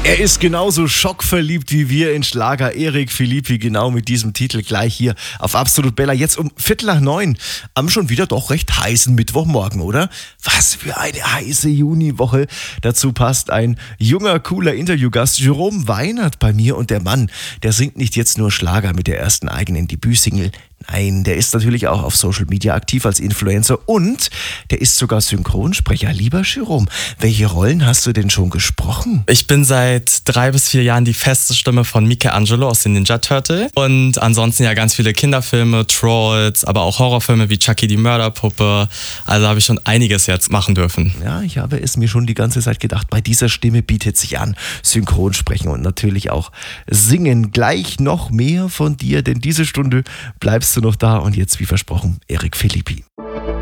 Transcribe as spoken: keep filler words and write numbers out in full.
Er ist genauso schockverliebt wie wir in Schlager. Erik Philippi, genau mit diesem Titel gleich hier auf Absolut Bella. Jetzt um Viertel nach neun am schon wieder doch recht heißen Mittwochmorgen, oder? Was für eine heiße Juniwoche. Dazu passt ein junger, cooler Interviewgast, Jerome Weinert, bei mir. Und der Mann, der singt nicht jetzt nur Schlager mit der ersten eigenen Debütsingle. Nein, der ist natürlich auch auf Social Media aktiv als Influencer und der ist sogar Synchronsprecher. Lieber Jerome, welche Rollen hast du denn schon gesprochen? Ich bin seit drei bis vier Jahren die feste Stimme von Michelangelo aus den Ninja Turtles und ansonsten ja ganz viele Kinderfilme, Trolls, aber auch Horrorfilme wie Chucky die Mörderpuppe. Also habe ich schon einiges jetzt machen dürfen. Ja, ich habe es mir schon die ganze Zeit gedacht, bei dieser Stimme bietet sich an Synchronsprechen und natürlich auch Singen. Gleich noch mehr von dir, denn diese Stunde bleibst du noch da und jetzt wie versprochen, Erik Philippi.